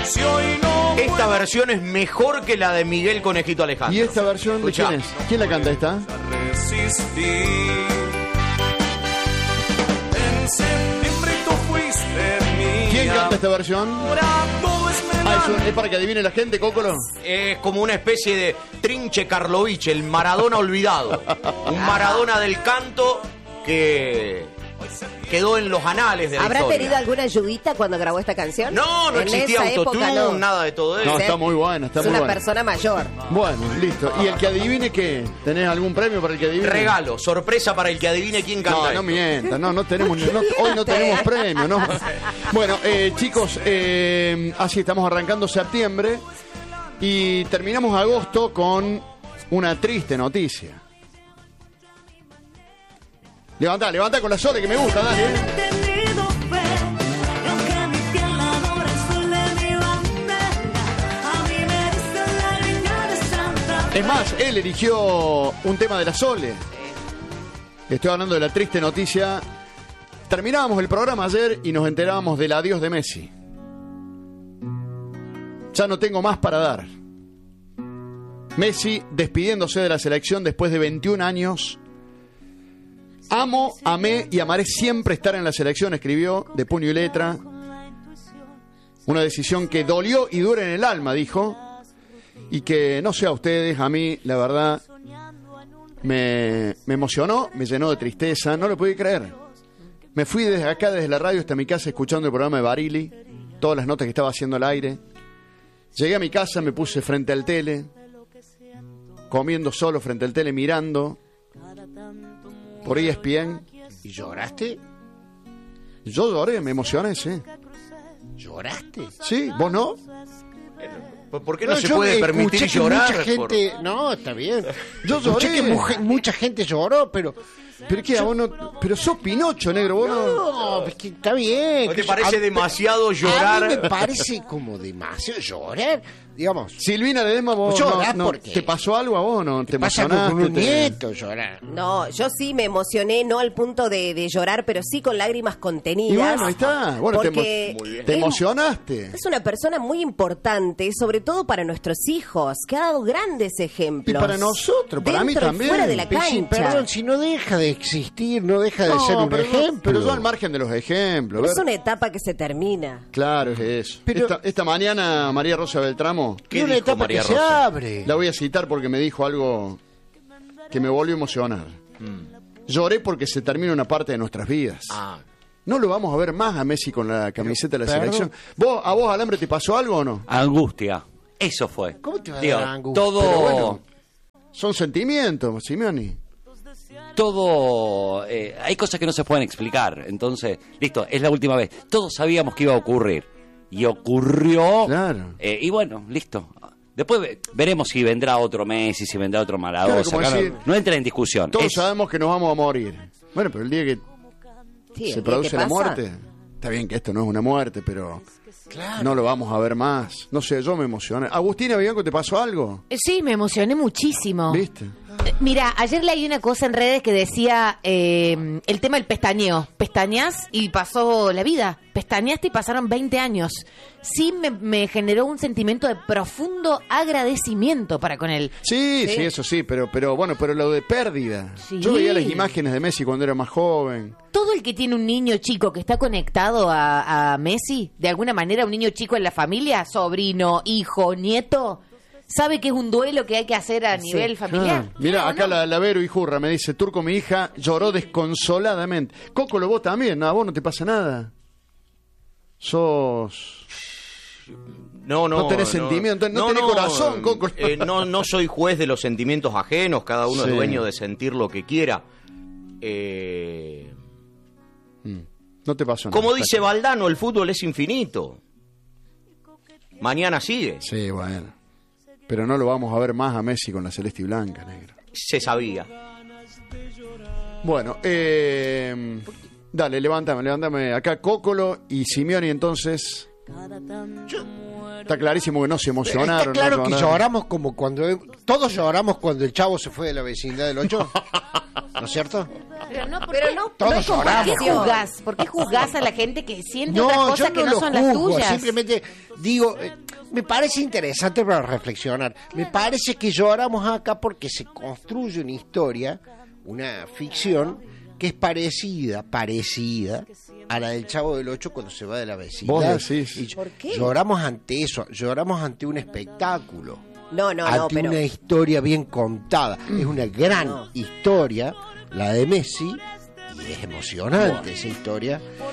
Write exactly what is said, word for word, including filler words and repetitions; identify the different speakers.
Speaker 1: Esta versión es mejor que la de Miguel Conejito Alejandro.
Speaker 2: ¿Y esta versión de
Speaker 1: Escuchá.
Speaker 2: quién es? ¿Quién la canta esta? ¿Quién canta esta versión? Ah, ¿es, un- es para que adivine la gente, Cócolo?
Speaker 1: Es como una especie de Trinche Karlovich, el Maradona olvidado. Un Maradona del canto que quedó en los anales de la
Speaker 3: ¿Habrá
Speaker 1: historia.
Speaker 3: tenido alguna ayudita cuando grabó esta canción?
Speaker 1: No, no
Speaker 3: En
Speaker 1: existía
Speaker 3: esa época,
Speaker 1: autotune,
Speaker 3: no.
Speaker 1: nada de todo eso.
Speaker 2: No,
Speaker 3: Sí.
Speaker 2: está muy buena, está
Speaker 3: Es
Speaker 2: muy
Speaker 3: una
Speaker 2: buena.
Speaker 3: persona mayor.
Speaker 2: Bueno, listo. ¿Y el que adivine qué? ¿Tenés algún premio para el que adivine?
Speaker 1: Regalo, sorpresa para el que adivine quién canta
Speaker 2: No,
Speaker 1: esto.
Speaker 2: no mienta, no, no tenemos, ni- no- hoy no tenemos premio, ¿no? Bueno, eh, chicos, eh, así estamos arrancando septiembre y terminamos agosto con una triste noticia. Levanta, levanta con la Sole que me gusta, dale. eh. Es más, él eligió un tema de la Sole. Estoy hablando de la triste noticia. Terminábamos el programa ayer y nos enterábamos del adiós de Messi. Ya no tengo más para dar. Messi despidiéndose de la selección después de veintiún años. Amo, amé y amaré siempre estar en la selección, escribió de puño y letra. Una decisión que dolió y dura en el alma, dijo. Y que, no sé a ustedes, a mí, la verdad, me, me emocionó, me llenó de tristeza, no lo podía creer. Me fui desde acá, desde la radio hasta mi casa, escuchando el programa de Barili, todas las notas que estaba haciendo al aire. Llegué a mi casa, me puse frente al tele, comiendo solo frente al tele, mirando por E S P N.
Speaker 4: ¿Y lloraste?
Speaker 2: Yo lloré, me emocioné, sí.
Speaker 4: ¿Lloraste?
Speaker 2: Sí, ¿vos no?
Speaker 1: ¿Por qué no, se
Speaker 4: yo
Speaker 1: puede
Speaker 4: escuché
Speaker 1: permitir
Speaker 4: que
Speaker 1: llorar?
Speaker 4: Mucha gente... No, está bien.
Speaker 2: Yo
Speaker 4: Escuché
Speaker 2: lloré.
Speaker 4: que muje- mucha gente lloró, pero...
Speaker 2: Pero qué, a vos no, pero sos Pinocho, negro, vos no.
Speaker 4: No, es que está bien.
Speaker 1: ¿No te
Speaker 4: que-
Speaker 1: parece
Speaker 4: a-
Speaker 1: demasiado llorar?
Speaker 4: A mí me parece como demasiado llorar, digamos.
Speaker 2: Silvina Ledesma, vos
Speaker 4: Llorás
Speaker 2: no, no-
Speaker 4: porque-
Speaker 2: ¿te pasó algo a vos no? ¿Te
Speaker 4: Pasa
Speaker 2: emocionaste?
Speaker 4: con un
Speaker 2: te-
Speaker 4: nieto llorar.
Speaker 3: No, yo sí me emocioné, no al punto de, de llorar, pero sí con lágrimas contenidas.
Speaker 2: Y bueno, ahí está. Bueno, te,
Speaker 3: porque
Speaker 2: emo- te
Speaker 3: es-
Speaker 2: emocionaste.
Speaker 3: Es una persona muy importante, sobre todo para nuestros hijos, que ha dado grandes
Speaker 2: Y
Speaker 3: ejemplos.
Speaker 2: para nosotros, para mí
Speaker 3: Dentro y
Speaker 2: también.
Speaker 3: fuera de la
Speaker 4: Pero sí,
Speaker 3: cancha.
Speaker 4: perdón, si no deja de existir, no deja de
Speaker 2: No,
Speaker 4: ser un
Speaker 2: pero, no-
Speaker 4: ejemplo.
Speaker 2: pero yo al margen de los ejemplos.
Speaker 3: Es
Speaker 2: ver.
Speaker 3: una etapa que se termina.
Speaker 2: Claro, es eso.
Speaker 4: Pero-
Speaker 2: esta, esta mañana María Rosa Beltramo,
Speaker 4: Y
Speaker 1: ¿Qué
Speaker 4: una
Speaker 1: dijo
Speaker 4: etapa
Speaker 1: María
Speaker 4: que se
Speaker 1: Rosa?
Speaker 4: abre.
Speaker 2: la voy a citar porque me dijo algo que me volvió a emocionar.
Speaker 4: Mm.
Speaker 2: Lloré porque se termina una parte de nuestras vidas.
Speaker 1: Ah,
Speaker 2: No lo vamos a ver más a Messi con la camiseta de la
Speaker 4: Perdón.
Speaker 2: selección. ¿Vos, ¿A vos, Alambre, te pasó algo o no?
Speaker 5: Angustia. Eso fue.
Speaker 4: ¿Cómo te va a
Speaker 5: Digo,
Speaker 4: dar angustia?
Speaker 5: todo,
Speaker 2: Pero bueno, son sentimientos, Simeoni.
Speaker 5: todo, eh, hay cosas que no se pueden explicar. Entonces, listo, es la última vez. Todos sabíamos que iba a ocurrir. Y ocurrió.
Speaker 2: Claro.
Speaker 5: eh, y bueno, listo. Después ve- veremos si vendrá otro Messi, si vendrá otro Maradona.
Speaker 2: Claro, como
Speaker 5: Acá no-
Speaker 2: decir,
Speaker 5: no entra en discusión.
Speaker 2: Todos
Speaker 5: Es-
Speaker 2: sabemos que nos vamos a morir. Bueno, pero el día que
Speaker 3: Sí, el
Speaker 2: se
Speaker 3: día
Speaker 2: produce
Speaker 3: que
Speaker 2: la
Speaker 3: pasa.
Speaker 2: muerte, está bien que esto no es una muerte, pero no lo vamos a ver más. No sé, yo me emocioné. Agustina Bianco, ¿te pasó algo?
Speaker 6: Sí, me emocioné muchísimo.
Speaker 2: ¿Viste?
Speaker 6: Eh, Mira, ayer leí una cosa en redes que decía eh, el tema del pestañeo. Pestañás y pasó la vida. Pestañaste y pasaron veinte años. Sí, me, me generó un sentimiento de profundo agradecimiento para con él.
Speaker 2: Sí, sí,
Speaker 3: Sí.
Speaker 2: eso sí, pero, pero bueno, pero lo de pérdida.
Speaker 6: Sí.
Speaker 2: Yo veía las imágenes de Messi cuando era más joven.
Speaker 6: Todo el que tiene un niño chico que está conectado a, a Messi, de alguna manera un niño chico en la familia, sobrino, hijo, nieto, sabe que es un duelo que hay que hacer a nivel familiar.
Speaker 2: Ah, mira,
Speaker 6: ¿Sí o
Speaker 2: acá
Speaker 6: no?
Speaker 2: la, la Vero y Jurra me dice, Turco, mi hija lloró desconsoladamente. Cócolo, vos también, no, a vos no te pasa nada. Sos...
Speaker 1: no, no.
Speaker 2: No tenés sentimiento, no tenés corazón, Coco.
Speaker 1: eh, no, no soy juez de los sentimientos ajenos, cada uno
Speaker 2: Sí.
Speaker 1: es dueño de sentir lo que quiera. Eh,
Speaker 2: No te pasó nada.
Speaker 1: como
Speaker 2: está
Speaker 1: dice
Speaker 2: claro.
Speaker 1: Valdano, el fútbol es infinito. Mañana sigue.
Speaker 2: Sí, bueno. Pero no lo vamos a ver más a Messi con la celeste y blanca, negro.
Speaker 1: Se sabía.
Speaker 2: Bueno, eh, dale, levántame, levántame. Acá Cócolo y Simeoni, entonces. Está clarísimo que no se emocionaron.
Speaker 4: Está claro
Speaker 2: no
Speaker 4: que
Speaker 2: lloraron.
Speaker 4: lloramos como cuando... Todos lloramos cuando el Chavo se fue de la vecindad del ocho. ¿No es cierto?
Speaker 6: Pero no, ¿por
Speaker 3: Pero
Speaker 6: qué?
Speaker 3: no,
Speaker 4: Todos
Speaker 3: no es
Speaker 6: ¿Por qué
Speaker 4: lloramos.
Speaker 3: compasión.
Speaker 6: juzgás? ¿Por qué juzgás a la gente que siente
Speaker 4: No,
Speaker 6: otras
Speaker 4: yo
Speaker 6: cosas
Speaker 4: no
Speaker 6: que no
Speaker 4: lo
Speaker 6: son las
Speaker 4: juzgo,
Speaker 6: tuyas?
Speaker 4: simplemente digo, eh, me parece interesante para reflexionar. Me parece que lloramos acá porque se construye una historia, una ficción que es parecida, parecida a la del Chavo del Ocho cuando se va de la vecindad.
Speaker 2: Vos decís.
Speaker 4: Y
Speaker 3: ¿Por qué?
Speaker 4: Lloramos ante eso, lloramos ante un espectáculo.
Speaker 3: No, no,
Speaker 4: ante
Speaker 3: no, pero...
Speaker 4: una historia bien contada. Es una gran historia, la de Messi, y es emocionante esa historia.